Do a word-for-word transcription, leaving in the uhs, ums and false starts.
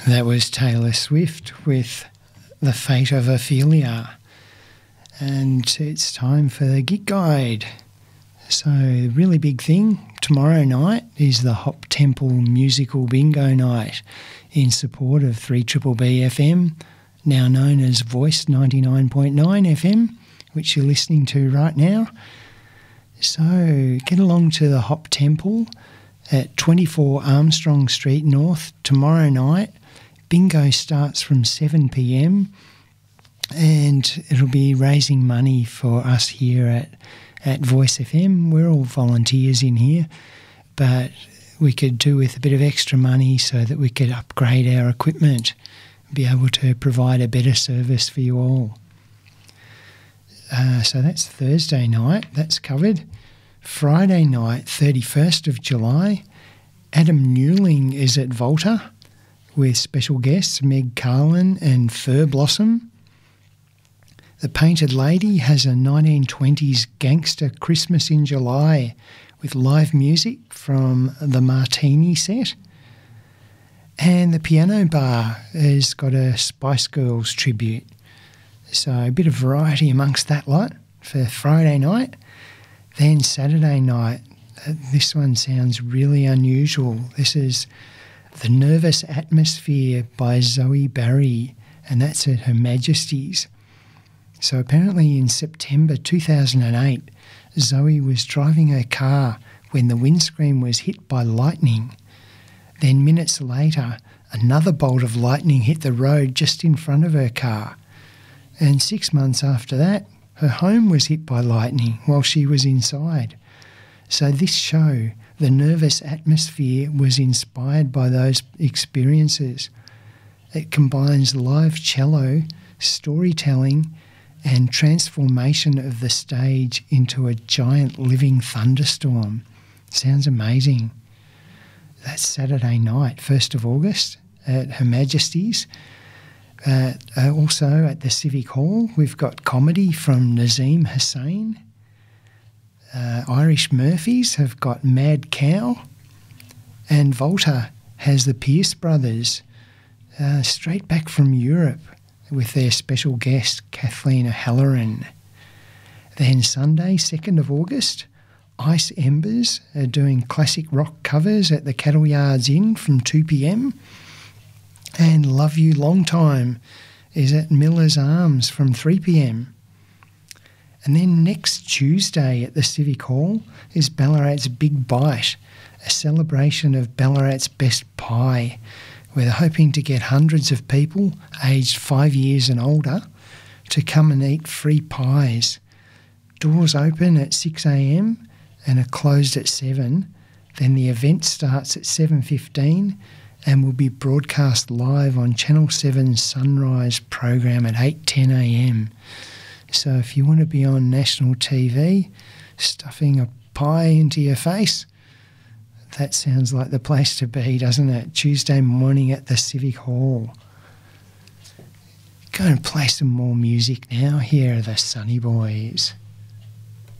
That was Taylor Swift with The Fate of Ophelia. And it's time for the Gig Guide. So, the really big thing tomorrow night is the Hop Temple Musical Bingo Night in support of three B B B F M, now known as Voice ninety-nine point nine F M, which you're listening to right now. So, get along to the Hop Temple at twenty-four Armstrong Street North tomorrow night. Bingo starts from seven p m and it'll be raising money for us here at, at Voice F M. We're all volunteers in here, but we could do with a bit of extra money so that we could upgrade our equipment and be able to provide a better service for you all. Uh, so that's Thursday night, that's covered. Friday night, thirty-first of July, Adam Newling is at Volta with special guests Meg Carlin and Fur Blossom. The Painted Lady has a nineteen twenties gangster Christmas in July with live music from the Martini Set. And the Piano Bar has got a Spice Girls tribute. So a bit of variety amongst that lot for Friday night. Then Saturday night, uh, this one sounds really unusual. This is The Nervous Atmosphere by Zoe Barry, and that's at Her Majesty's. So apparently in September two thousand eight, Zoe was driving her car when the windscreen was hit by lightning. Then minutes later, another bolt of lightning hit the road just in front of her car. And six months after that, her home was hit by lightning while she was inside. So this show, The Nervous Atmosphere, was inspired by those experiences. It combines live cello, storytelling, and transformation of the stage into a giant living thunderstorm. Sounds amazing. That's Saturday night, first of August, at Her Majesty's. Uh, uh, also at the Civic Hall, we've got comedy from Nazim Hussain. Uh, Irish Murphys have got Mad Cow. And Volta has the Pierce Brothers, uh, straight back from Europe, with their special guest, Kathleen O'Halloran. Then Sunday, second of August, Ice Embers are doing classic rock covers at the Cattle Yards Inn from two p m. And Love You Long Time is at Miller's Arms from three p m. And then next Tuesday at the Civic Hall is Ballarat's Big Bite, a celebration of Ballarat's best pie, where they're hoping to get hundreds of people aged five years and older to come and eat free pies. Doors open at six a m and are closed at seven. Then the event starts at seven fifteen and will be broadcast live on Channel seven's Sunrise program at eight ten a m. So if you want to be on national T V, stuffing a pie into your face, that sounds like the place to be, doesn't it? Tuesday morning at the Civic Hall. Go and play some more music now. Here are the Sunny Boys.